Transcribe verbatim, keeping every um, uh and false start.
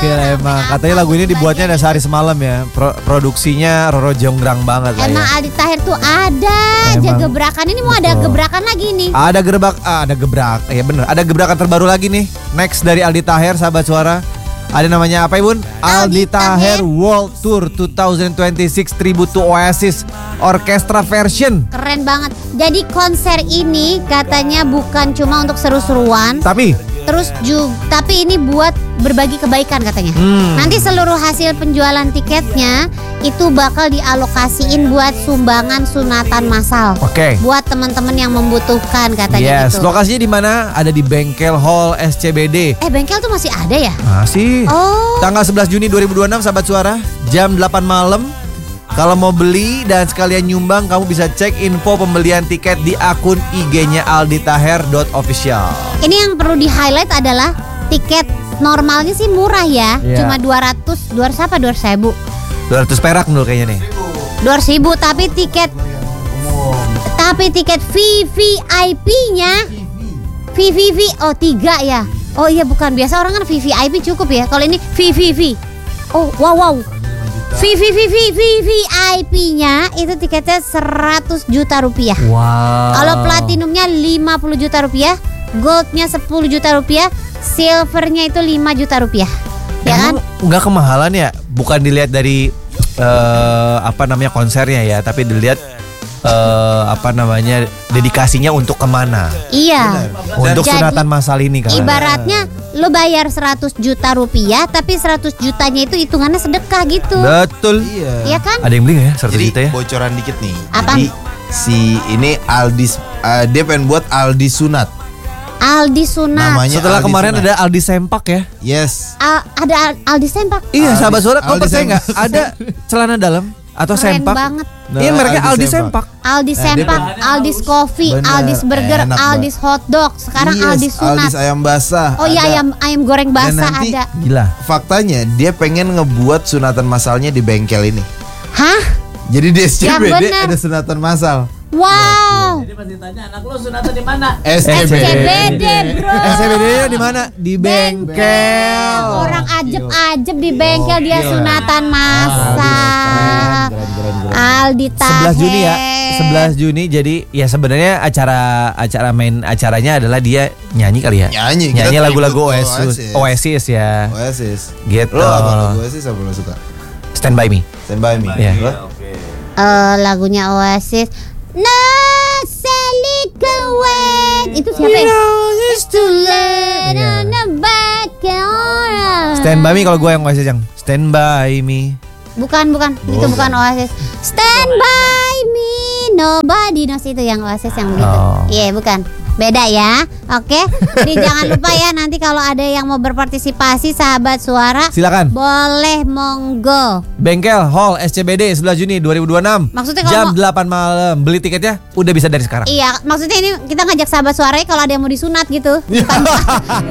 Gokil emang. Katanya lagu ini dibuatnya ada sehari semalam ya. Pro- produksinya Roro Jonggrang banget lah Emang ya. Aldi Taher tuh ada aja Emang. gebrakan. Ini mau ada Betul. gebrakan lagi nih. Ada gerbak, ah, ada gebrak. Ya bener, ada gebrakan terbaru lagi nih. Next dari Aldi Taher, sahabat suara. Ada namanya apa, Ibun? Aldi Taher World Tour dua ribu dua puluh enam Tribute to Oasis Orchestra Version. Keren banget. Jadi konser ini katanya bukan cuma untuk seru-seruan, Tapi terus juga tapi ini buat berbagi kebaikan katanya. Hmm. Nanti seluruh hasil penjualan tiketnya itu bakal dialokasiin buat sumbangan sunatan massal. Oke. Buat teman-teman yang membutuhkan katanya Yes, gitu. lokasinya di mana? Ada di Bengkel Hall S C B D. Eh bengkel tuh masih ada ya? Masih. Oh. Tanggal sebelas Juni dua ribu dua puluh enam, sahabat suara, jam delapan malam. Kalau mau beli dan sekalian nyumbang, kamu bisa cek info pembelian tiket di akun I G-nya alditaher dot official. Ini yang perlu di-highlight adalah tiket normalnya sih murah ya. Iya. Cuma dua ratus, dua ratus apa? dua ratus ribu. dua ratus perak dulu kayaknya nih. dua ratus ribu tapi tiket Tapi tiket V V I P-nya V V V oh tiga ya. Oh iya bukan, biasa orang kan V V I P cukup ya. Kalau ini V V V. Oh wow wow. V V V V V V I P-nya itu tiketnya seratus juta rupiah. Wow. Kalau platinumnya lima puluh juta rupiah, goldnya sepuluh juta rupiah, silvernya itu lima juta rupiah. Ya kan? Emang nggak kemahalan ya? Bukan dilihat dari eh, apa namanya konsernya ya, tapi dilihat eh, apa namanya dedikasinya untuk kemana? Iya. Untuk Jadi, sunatan massal ini kan. ibaratnya lo bayar seratus juta rupiah, tapi seratus jutanya itu hitungannya sedekah gitu. Betul. Iya. Iya kan? Ada yang beli nggak ya seratus Jadi juta ya? bocoran dikit nih. Apaan? Jadi si ini Aldi uh, dia pengen buat Aldi Sunat. Aldi Sunat. Namanya Setelah Aldi kemarin Sunat. ada Aldi Sempak ya. Yes. Al- ada Al- Aldi Sempak. Iya, Aldi- sahabat suara, kau Aldi percaya nggak? Sempak. Ada celana dalam atau Keren sempak? banget. Iya, Nah, mereknya Aldi Aldi Sempak. Sempak. Aldi Nah, Sempak, dia Aldi's Coffee, Bener, Aldi's Burger, enak Aldi's Hotdog. Sekarang Yes, Aldi Sunat. Aldis ayam basah. Oh iya ada. ayam ayam goreng Dan basah nanti ada. Gila. Faktanya dia pengen ngebuat sunatan massalnya di bengkel ini. Hah? Jadi di S C B D Yang bener. ada sunatan massal. Wow. Jadi masih tanya anak lo sunatan di mana? S C B D. S C B D bro. S C B D-nya di mana? Di bengkel. Orang ajeb-ajeb di bengkel dia Gokil. sunatan massal. Keren, keren, keren, keren. Aldi Taher. sebelas Juni ya. sebelas Juni jadi ya sebenarnya acara acara main acaranya adalah dia nyanyi kali ya. Nyanyi, kita Nyanyi lagu-lagu tribute Oasis. Oasis. Oasis ya. Oasis. Gitu. Lo apa lagu Oasis apa lo suka? Stand by me. Stand by me. Iya. Lo? Eh, lagunya Oasis. No salik away. Itu siapa ya? It's too late Iya. on the back door. Stand by me kalau gue yang Oasis yang Stand by me. Bukan, bukan. Itu bukan Oasis. Stand by me. Nobody knows itu yang Oasis yang begitu. Oh. Iya, bukan. Beda ya. Oke. Jadi jangan lupa ya nanti kalau ada yang mau berpartisipasi sahabat suara, Silakan. boleh monggo. Bengkel Hall S C B D sebelas Juni dua ribu dua puluh enam. Maksudnya kalau jam mau- delapan malam. Beli tiketnya udah bisa dari sekarang. Iya, maksudnya ini kita ngajak sahabat suaranya kalau ada yang mau disunat gitu. Bukan